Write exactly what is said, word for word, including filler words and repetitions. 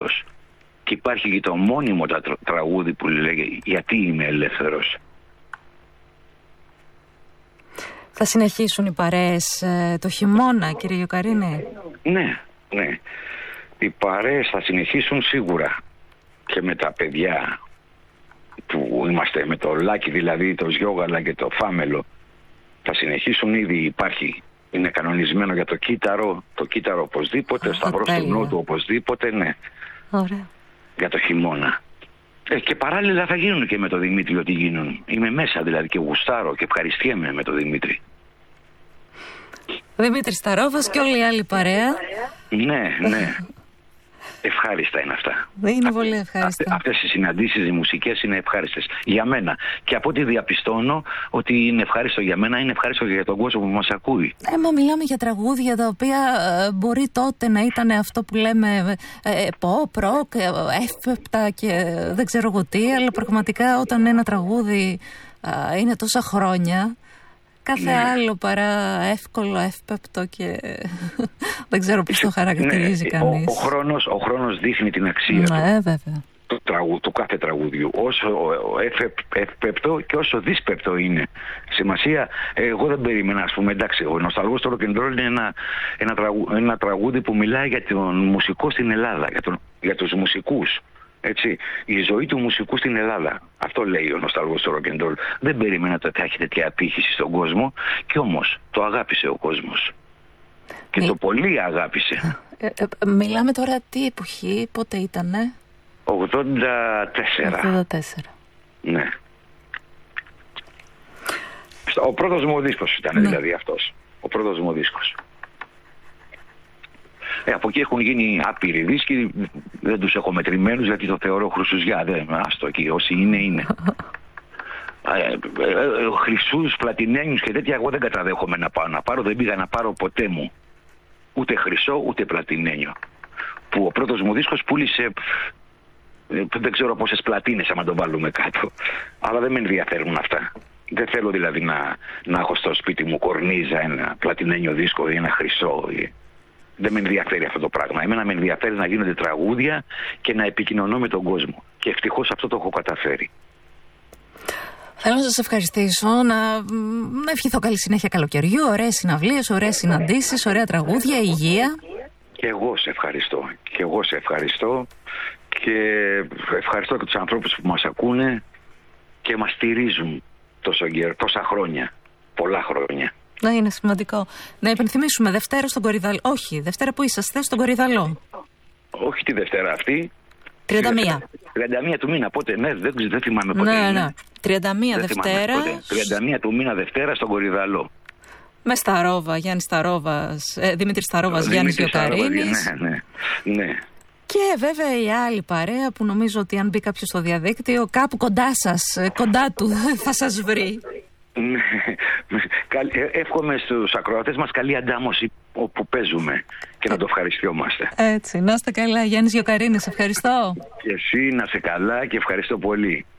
ελεύθερος. Και υπάρχει και το μόνιμο τρα, τραγούδι που λέει «Γιατί είμαι ελεύθερος». Θα συνεχίσουν οι παρέες ε, το χειμώνα, κύριε Γιοκαρίνη? Ναι, ναι. Οι παρέες θα συνεχίσουν σίγουρα. Και με τα παιδιά που είμαστε, με το Λάκη δηλαδή, το Σιόγαλα και το Φάμελο, θα συνεχίσουν. Ήδη υπάρχει, είναι κανονισμένο για το κύτταρο, το κύτταρο οπωσδήποτε, σταυρός του Νότου οπωσδήποτε, ναι. Ωραία. Για το χειμώνα. Ε, και παράλληλα θα γίνουν και με το Δημήτρη ό,τι γίνουν. Είμαι μέσα δηλαδή και γουστάρω και ευχαριστιέμαι με το Δημήτρη. Δημήτρη Σταρόβας και όλη η άλλη παρέα. Ναι, ναι. Ευχάριστα είναι αυτά. Είναι πολύ ευχάριστα. Αυτές οι συναντήσεις, οι μουσικές είναι ευχάριστες για μένα. Και από ό,τι διαπιστώνω ότι είναι ευχάριστο για μένα, είναι ευχάριστο για τον κόσμο που μας ακούει. Ε, μα μιλάμε για τραγούδια τα οποία ε, μπορεί τότε να ήταν αυτό που λέμε ε, pop, rock, εύπεπτα και δεν ξέρω εγώ τι, αλλά πραγματικά όταν ένα τραγούδι ε, είναι τόσα χρόνια, κάθε ναι. άλλο παρά εύκολο, εύπεπτο και δεν ξέρω πώς το χαρακτηρίζει ναι. κανείς. Ο, ο, χρόνος, ο χρόνος δείχνει την αξία ναι, του, βέβαια. του, τραγου, του κάθε τραγουδιού. Όσο εύπεπτο και όσο δύσπεπτο είναι. Σημασία, εγώ δεν περίμενα, ας πούμε, εντάξει, ο Νοσταλγός στο Rock and Roll είναι ένα, ένα, τραγου, ένα τραγούδι που μιλάει για τον μουσικό στην Ελλάδα, για, τον, για τους μουσικούς. Έτσι, η ζωή του μουσικού στην Ελλάδα. Αυτό λέει ο Νοσταλγός στο Rock and Roll. Δεν περίμενα ότι θα έχει τέτοια απήχηση στον κόσμο, και όμως το αγάπησε ο κόσμος. Και Μι... το πολύ αγάπησε. Ε, ε, μιλάμε τώρα τι εποχή, πότε ήτανε? ογδόντα τέσσερα. ογδόντα τέσσερα. Ναι. Ο πρώτος μου δίσκος ήταν, ναι. δηλαδή αυτός. Ο πρώτος μου δίσκος. Ε, από εκεί έχουν γίνει άπειροι δίσκοι, δεν τους έχω μετρημένους γιατί το θεωρώ χρυσουζιά. Δεν, άστο εκεί, όσοι είναι, είναι. ε, ε, ε, χρυσούς, πλατινένιους και τέτοια εγώ δεν καταδέχομαι να πάω να πάρω, δεν πήγα να πάρω ποτέ μου. Ούτε χρυσό, ούτε πλατινένιο. Που ο πρώτος μου δίσκος πούλησε, ε, δεν ξέρω πόσες πλατίνες άμα τον βάλουμε κάτω. Αλλά δεν με ενδιαφέρουν αυτά. Δεν θέλω δηλαδή να, να έχω στο σπίτι μου κορνίζα ένα πλατινένιο δίσκο ή ένα χρυσό. Ή... Δεν με ενδιαφέρει αυτό το πράγμα. Εμένα με ενδιαφέρει να γίνονται τραγούδια και να επικοινωνώ με τον κόσμο. Και ευτυχώς αυτό το έχω καταφέρει. Θέλω να σας ευχαριστήσω, να, να ευχηθώ καλή συνέχεια καλοκαιριού, ωραίες συναυλίες, ωραίες συναντήσεις, ωραία τραγούδια, υγεία. Και εγώ σε ευχαριστώ. Και εγώ σε ευχαριστώ. Και ευχαριστώ και τους ανθρώπους που μας ακούνε και μας στηρίζουν τόσο, τόσα χρόνια. Πολλά χρόνια. Να είναι σημαντικό. Να υπενθυμίσουμε Δευτέρα στον Κορυδαλό. Όχι, Δευτέρα που είσαστε στον Κορυδαλό. Όχι τη Δευτέρα αυτή. τριάντα μία. τριάντα μία του μήνα, πότε, ναι, δεν, δεν θυμάμαι πότε. Ναι, ναι. τριάντα μία Δευτέρα. τριάντα μία του μήνα Δευτέρα στον Κορυδαλό. Με Σταρόβα, Γιάννη Σταρόβας, ε, Δημήτρη Σταρόβας, Γιάννης Γιοκαρίνης. Ναι, ναι, ναι. Και βέβαια η άλλη παρέα που νομίζω ότι αν μπει κάποιος στο διαδίκτυο, κάπου κοντά σας, κοντά του θα σας βρει. Εύχομαι στους ακροατές μας καλή αντάμωση όπου παίζουμε και να το ευχαριστιόμαστε. Έτσι, να είστε καλά. Γιάννης Γιοκαρίνης, ευχαριστώ. Και εσύ να είσαι καλά και ευχαριστώ πολύ.